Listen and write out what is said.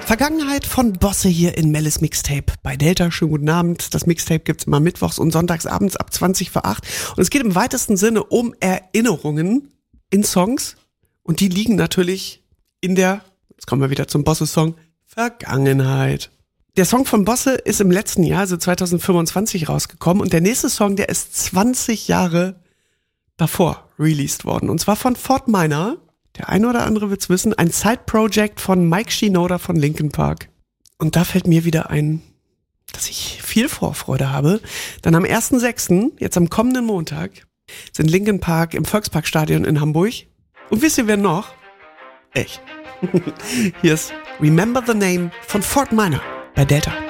Vergangenheit von Bosse hier in Mellis Mixtape bei Delta. Schönen guten Abend. Das Mixtape gibt's immer mittwochs und sonntags abends ab 20 vor 8. Und es geht im weitesten Sinne um Erinnerungen in Songs. Und die liegen natürlich in der, jetzt kommen wir wieder zum Bosse-Song, Vergangenheit. Der Song von Bosse ist im letzten Jahr, also 2025, rausgekommen. Und der nächste Song, der ist 20 Jahre davor released worden. Und zwar von Fort Minor. Der eine oder andere wird's wissen. Ein Side-Project von Mike Shinoda von Linkin Park. Und da fällt mir wieder ein, dass ich viel Vorfreude habe. Dann am 1.6., jetzt am kommenden Montag, sind Linkin Park im Volksparkstadion in Hamburg. Und wisst ihr, wer noch? Ich. Hier ist Remember the Name von Fort Minor bei Delta.